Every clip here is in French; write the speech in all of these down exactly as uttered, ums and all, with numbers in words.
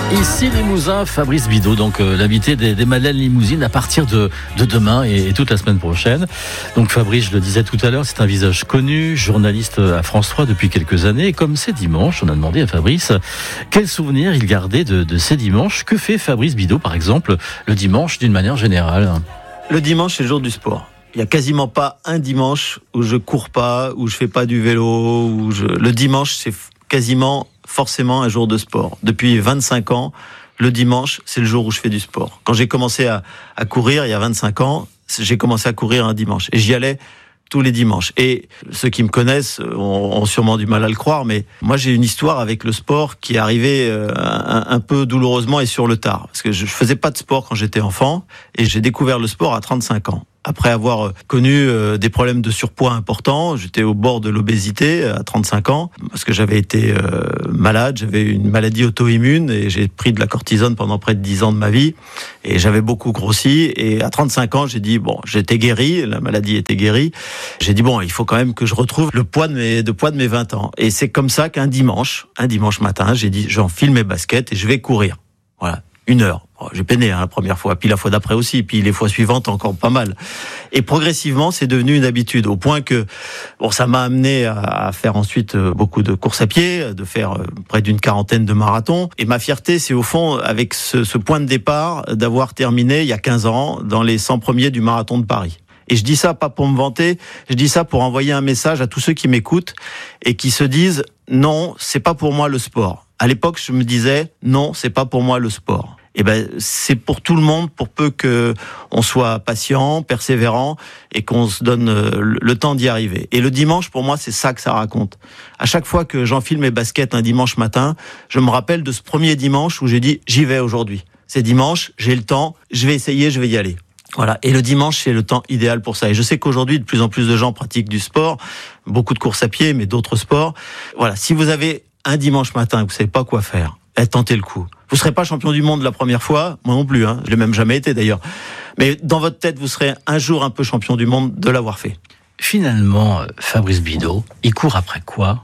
Ici Limousin, Fabrice Bidot, donc euh, l'invité des, des Madeleines Limousines à partir de, de demain et, et toute la semaine prochaine. Donc Fabrice, je le disais tout à l'heure, c'est un visage connu, journaliste à France trois depuis quelques années. Et comme c'est dimanche, on a demandé à Fabrice quel souvenir il gardait de, de ces dimanches. Que fait Fabrice Bidot, par exemple, le dimanche d'une manière générale? Le dimanche, c'est le jour du sport. Il n'y a quasiment pas un dimanche où je cours pas, où je fais pas du vélo. Où je... Le dimanche, c'est quasiment forcément un jour de sport. Depuis vingt-cinq ans, le dimanche, c'est le jour où je fais du sport. Quand j'ai commencé à, à courir, il y a vingt-cinq ans, j'ai commencé à courir un dimanche. Et j'y allais tous les dimanches. Et ceux qui me connaissent ont, ont sûrement du mal à le croire, mais moi j'ai une histoire avec le sport qui est arrivée euh, un, un peu douloureusement et sur le tard. Parce que je, je faisais pas de sport quand j'étais enfant, et j'ai découvert le sport à trente-cinq ans. Après avoir connu euh, des problèmes de surpoids importants, j'étais au bord de l'obésité à trente-cinq ans, parce que j'avais été euh, malade, j'avais une maladie auto-immune, et j'ai pris de la cortisone pendant près de dix ans de ma vie, et j'avais beaucoup grossi, et à trente-cinq ans, j'ai dit, bon, j'étais guéri, la maladie était guérie, j'ai dit, bon, il faut quand même que je retrouve le poids de mes, de poids de mes vingt ans. Et c'est comme ça qu'un dimanche, un dimanche matin, j'ai dit, j'enfile mes baskets et je vais courir. Voilà. Une heure. Oh, j'ai peiné hein, la première fois, puis la fois d'après aussi, puis les fois suivantes encore pas mal. Et progressivement, c'est devenu une habitude, au point que bon, ça m'a amené à, à faire ensuite beaucoup de courses à pied, de faire près d'une quarantaine de marathons. Et ma fierté, c'est au fond, avec ce, ce point de départ, d'avoir terminé il y a quinze ans dans les cent premiers du marathon de Paris. Et je dis ça pas pour me vanter, je dis ça pour envoyer un message à tous ceux qui m'écoutent et qui se disent non, c'est pas pour moi le sport. À l'époque, je me disais non, c'est pas pour moi le sport. Et ben, c'est pour tout le monde, pour peu que on soit patient, persévérant et qu'on se donne le temps d'y arriver. Et le dimanche, pour moi, c'est ça que ça raconte. À chaque fois que j'enfile mes baskets un dimanche matin, je me rappelle de ce premier dimanche où j'ai dit j'y vais aujourd'hui. C'est dimanche, j'ai le temps, je vais essayer, je vais y aller. Voilà. Et le dimanche, c'est le temps idéal pour ça. Et je sais qu'aujourd'hui, de plus en plus de gens pratiquent du sport, beaucoup de courses à pied, mais d'autres sports. Voilà. Si vous avez un dimanche matin, vous savez pas quoi faire, eh, tentez le coup. Vous serez pas champion du monde la première fois, moi non plus, hein. Je l'ai même jamais été d'ailleurs. Mais dans votre tête, vous serez un jour un peu champion du monde de l'avoir fait. Finalement, Fabrice Bidot, il court après quoi?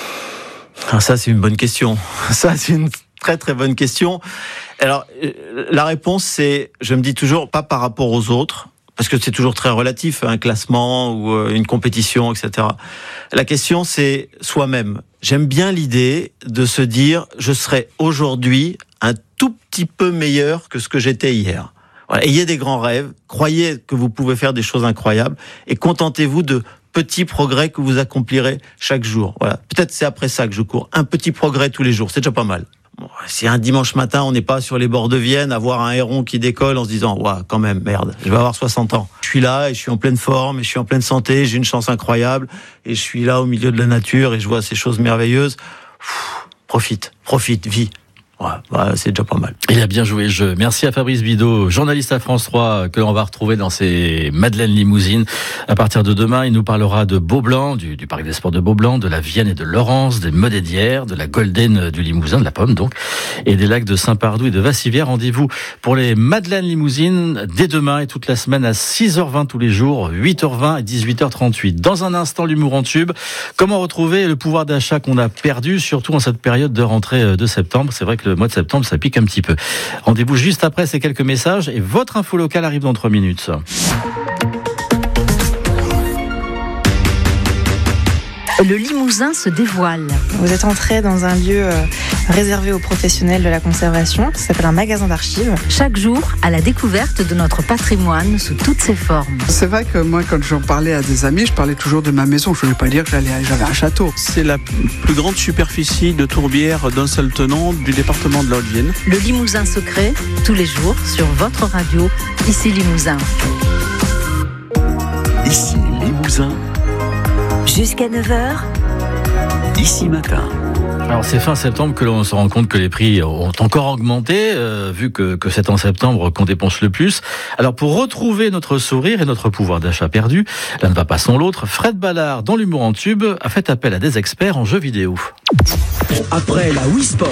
Ah, ça, c'est une bonne question. Ça, c'est une très très bonne question. Alors, la réponse, c'est, je me dis toujours, pas par rapport aux autres, parce que c'est toujours très relatif, un classement ou une compétition, et cetera. La question, c'est soi-même. J'aime bien l'idée de se dire, je serai aujourd'hui un tout petit peu meilleur que ce que j'étais hier. Voilà. Ayez des grands rêves, croyez que vous pouvez faire des choses incroyables, et contentez-vous de petits progrès que vous accomplirez chaque jour. Voilà. Peut-être c'est après ça que je cours. Un petit progrès tous les jours, c'est déjà pas mal. Bon, si un dimanche matin, on n'est pas sur les bords de Vienne à voir un héron qui décolle en se disant « Ouah, quand même, merde, je vais avoir soixante ans. » Je suis là et je suis en pleine forme et je suis en pleine santé, j'ai une chance incroyable et je suis là au milieu de la nature et je vois ces choses merveilleuses. Pff, profite, profite, vis. Ouais, bah, c'est déjà pas mal. Il a bien joué le jeu. Merci à Fabrice Bidot, journaliste à France trois, que l'on va retrouver dans ses Madeleines Limousines. À partir de demain, il nous parlera de Beaublanc, du, du Parc des Sports de Beaublanc, de la Vienne et de Laurence, des Modets d'Hyères, de la Golden du Limousin, de la Pomme donc, et des lacs de Saint-Pardoux et de Vassivière. Rendez-vous pour les Madeleines Limousines dès demain et toute la semaine à six heures vingt tous les jours, huit heures vingt et dix-huit heures trente-huit. Dans un instant, l'humour en tube. Comment retrouver le pouvoir d'achat qu'on a perdu, surtout en cette période de rentrée de septembre? C'est vrai que le mois de septembre, ça pique un petit peu. Rendez-vous juste après ces quelques messages et votre info locale arrive dans trois minutes. Le Limousin se dévoile. Vous êtes entré dans un lieu euh, réservé aux professionnels de la conservation, qui s'appelle un magasin d'archives. Chaque jour, à la découverte de notre patrimoine sous toutes ses formes. C'est vrai que moi, quand j'en parlais à des amis, je parlais toujours de ma maison. Je ne voulais pas dire que j'allais, j'avais un château. C'est la plus grande superficie de tourbière d'un seul tenant du département de la Haute-Vienne. Le Limousin secret, tous les jours, sur votre radio, ici Limousin. Ici Limousin. Jusqu'à neuf heures. Ici matin. Alors c'est fin septembre que l'on se rend compte que les prix ont encore augmenté, euh, vu que, que c'est en septembre qu'on dépense le plus. Alors pour retrouver notre sourire et notre pouvoir d'achat perdu, l'un ne va pas sans l'autre, Fred Ballard, dans l'humour en tube, a fait appel à des experts en jeux vidéo. Après la Wii Sport,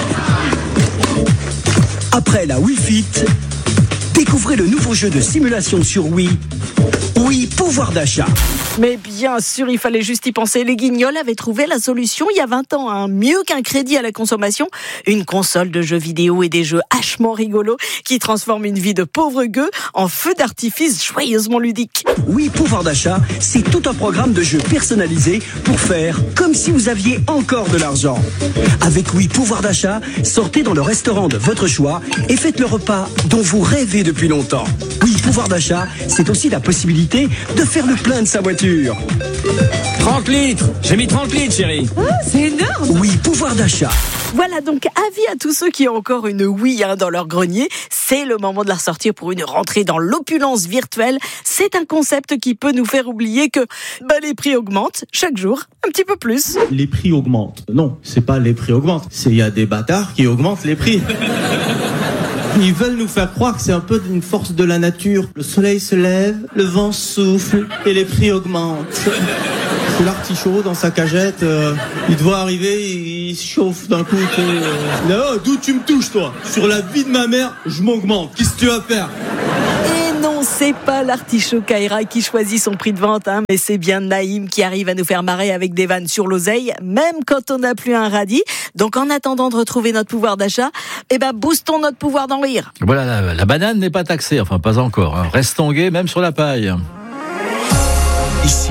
après la Wii Fit, découvrez le nouveau jeu de simulation sur Wii, Oui, pouvoir d'achat. Mais bien sûr, il fallait juste y penser. Les Guignols avaient trouvé la solution il y a vingt ans. Hein. Mieux qu'un crédit à la consommation, une console de jeux vidéo et des jeux hachement rigolos qui transforment une vie de pauvre gueux en feu d'artifice joyeusement ludique. Oui, pouvoir d'achat, c'est tout un programme de jeux personnalisés pour faire comme si vous aviez encore de l'argent. Avec Oui, pouvoir d'achat, sortez dans le restaurant de votre choix et faites le repas dont vous rêvez depuis longtemps. Oui, pouvoir d'achat, c'est aussi la possibilité de faire le plein de sa voiture. trente litres. J'ai mis trente litres, chérie. Oh, c'est énorme. Oui, pouvoir d'achat. Voilà donc avis à tous ceux qui ont encore une Wii hein, dans leur grenier. C'est le moment de la ressortir pour une rentrée dans l'opulence virtuelle. C'est un concept qui peut nous faire oublier que bah, les prix augmentent chaque jour un petit peu plus. Les prix augmentent. Non, c'est pas les prix augmentent. C'est il y a des bâtards qui augmentent les prix. Ils veulent nous faire croire que c'est un peu une force de la nature. Le soleil se lève, le vent souffle et les prix augmentent. C'est l'artichaut dans sa cagette. Euh, il doit arriver, il se chauffe d'un coup. Euh, là, d'où tu me touches, toi? Sur la vie de ma mère, je m'augmente. Qu'est-ce que tu vas faire? Et non, c'est pas l'artichaut Kaira qui choisit son prix de vente, hein, mais c'est bien Naïm qui arrive à nous faire marrer avec des vannes sur l'oseille, même quand on n'a plus un radis. Donc en attendant de retrouver notre pouvoir d'achat, eh ben boostons notre pouvoir d'en rire. Voilà, la, la banane n'est pas taxée, enfin pas encore. Hein. Restons gais, même sur la paille. Ici,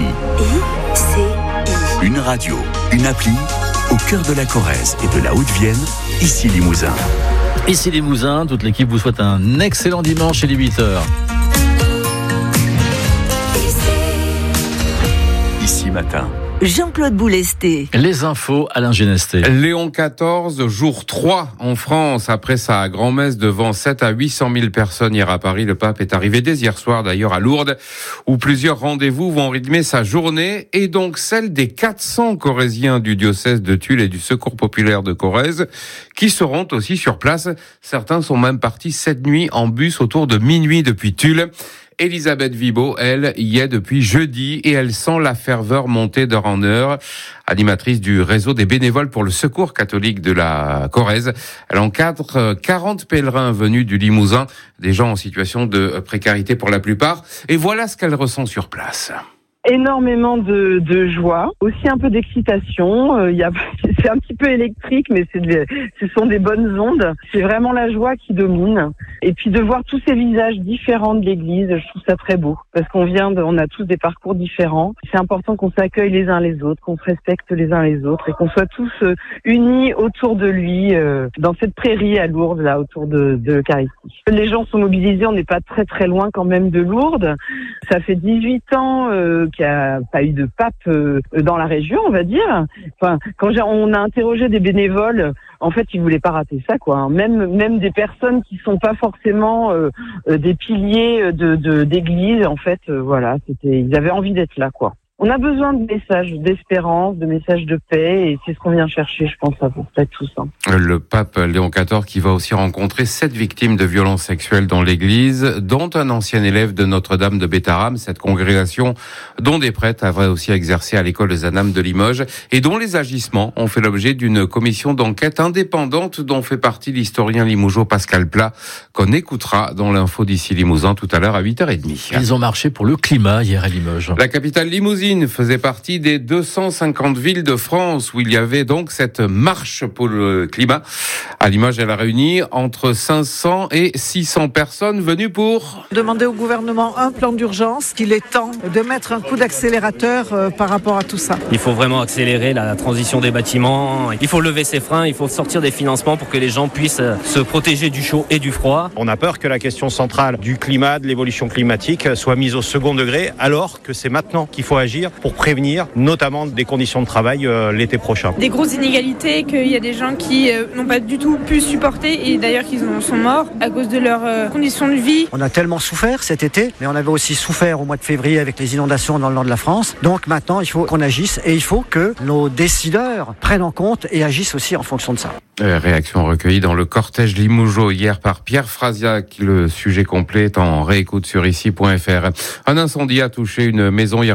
une radio, une appli, au cœur de la Corrèze et de la Haute-Vienne, ici Limousin. Ici Limousin, toute l'équipe vous souhaite un excellent dimanche et les huit heures. Ici matin. Jean-Claude Boulesté. Les infos, Alain Genesté. Léon quatorze, jour trois en France. Après sa grand-messe devant sept à huit cent mille personnes hier à Paris, le pape est arrivé dès hier soir d'ailleurs à Lourdes, où plusieurs rendez-vous vont rythmer sa journée et donc celle des quatre cents Corréziens du diocèse de Tulle et du Secours populaire de Corrèze qui seront aussi sur place. Certains sont même partis cette nuit en bus autour de minuit depuis Tulle. Elisabeth Vibo, elle, y est depuis jeudi et elle sent la ferveur monter d'heure en heure. Animatrice du réseau des bénévoles pour le secours catholique de la Corrèze, elle encadre quarante pèlerins venus du Limousin, des gens en situation de précarité pour la plupart. Et voilà ce qu'elle ressent sur place. Énormément de, de joie, aussi un peu d'excitation. Euh, il y a, c'est un petit peu électrique, mais c'est de, ce sont des bonnes ondes. C'est vraiment la joie qui domine. Et puis de voir tous ces visages différents de l'Église, je trouve ça très beau, parce qu'on vient, de, on a tous des parcours différents. C'est important qu'on s'accueille les uns les autres, qu'on se respecte les uns les autres, et qu'on soit tous euh, unis autour de lui euh, dans cette prairie à Lourdes, là, autour de, de l'Eucharistie. Les gens sont mobilisés, on n'est pas très très loin quand même de Lourdes. Ça fait dix-huit ans. Euh, qu'il n'y a pas eu de pape euh, dans la région, on va dire. Enfin, quand j'ai, on a interrogé des bénévoles, en fait, ils voulaient pas rater ça, quoi. Même, même des personnes qui sont pas forcément euh, euh, des piliers de, de d'église, en fait, euh, voilà, c'était, ils avaient envie d'être là, quoi. On a besoin de messages d'espérance, de messages de paix, et c'est ce qu'on vient chercher, je pense, à peu près tous. Hein. Le pape Léon quatorze qui va aussi rencontrer sept victimes de violences sexuelles dans l'église, dont un ancien élève de Notre-Dame de Bétharram, cette congrégation dont des prêtres avaient aussi exercé à l'école de Zanam de Limoges, et dont les agissements ont fait l'objet d'une commission d'enquête indépendante dont fait partie l'historien limougeot Pascal Plat, qu'on écoutera dans l'info d'ici Limousin tout à l'heure à huit heures trente. Ils ont marché pour le climat hier à Limoges. La capitale limousine faisait partie des deux cent cinquante villes de France où il y avait donc cette marche pour le climat. À Limoges, elle a réuni entre cinq cents et six cents personnes venues pour demander au gouvernement un plan d'urgence, qu'il est temps de mettre un coup d'accélérateur euh, par rapport à tout ça. Il faut vraiment accélérer la transition des bâtiments, il faut lever ses freins, il faut sortir des financements pour que les gens puissent se protéger du chaud et du froid. On a peur que la question centrale du climat, de l'évolution climatique soit mise au second degré, alors que c'est maintenant qu'il faut agir pour prévenir notamment des conditions de travail euh, l'été prochain. Des grosses inégalités, qu'il y a des gens qui euh, n'ont pas du tout pu supporter et d'ailleurs qui sont morts à cause de leurs euh, conditions de vie. On a tellement souffert cet été, mais on avait aussi souffert au mois de février avec les inondations dans le nord de la France. Donc maintenant, il faut qu'on agisse et il faut que nos décideurs prennent en compte et agissent aussi en fonction de ça. Euh, réaction recueillie dans le cortège Limougeot hier par Pierre Frasiac. Le sujet complet est en réécoute sur ici point f r. Un incendie a touché une maison hier après-midi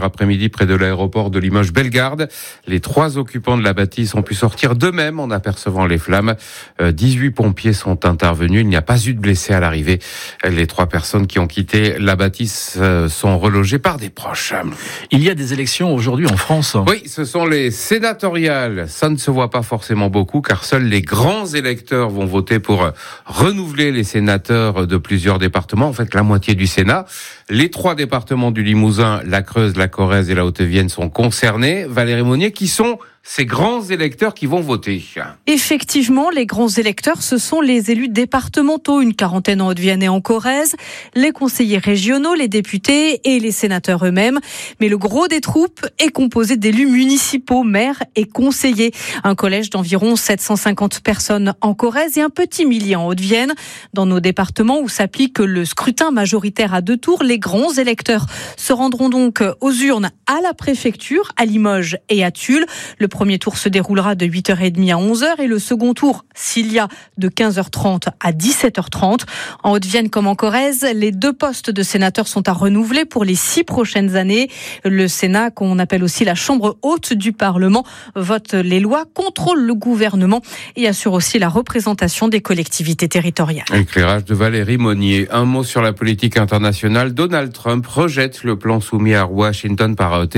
près de l'aéroport de Limoges-Bellegarde. Les trois occupants de la bâtisse ont pu sortir d'eux-mêmes en apercevant les flammes. dix-huit pompiers sont intervenus. Il n'y a pas eu de blessés à l'arrivée. Les trois personnes qui ont quitté la bâtisse sont relogées par des proches. Il y a des élections aujourd'hui en France. Oui, ce sont les sénatoriales. Ça ne se voit pas forcément beaucoup car seuls les grands électeurs vont voter pour renouveler les sénateurs de plusieurs départements. En fait, la moitié du Sénat. Les trois départements du Limousin, la Creuse, la Corrèze et la Haute-Vienne sont concernés. Valérie Monnier, qui sont ces grands électeurs qui vont voter? Effectivement, les grands électeurs, ce sont les élus départementaux, une quarantaine en Haute-Vienne et en Corrèze, les conseillers régionaux, les députés et les sénateurs eux-mêmes. Mais le gros des troupes est composé d'élus municipaux, maires et conseillers. Un collège d'environ sept cent cinquante personnes en Corrèze et un petit millier en Haute-Vienne. Dans nos départements où s'applique le scrutin majoritaire à deux tours, les grands électeurs se rendront donc aux urnes à la préfecture, à Limoges et à Tulle. Le premier tour se déroulera de huit heures trente à onze heures et le second tour, s'il y a, de quinze heures trente à dix-sept heures trente. En Haute-Vienne comme en Corrèze, les deux postes de sénateurs sont à renouveler pour les six prochaines années. Le Sénat, qu'on appelle aussi la Chambre haute du Parlement, vote les lois, contrôle le gouvernement et assure aussi la représentation des collectivités territoriales. Éclairage de Valérie Monnier. Un mot sur la politique internationale. Donald Trump rejette le plan soumis à Washington par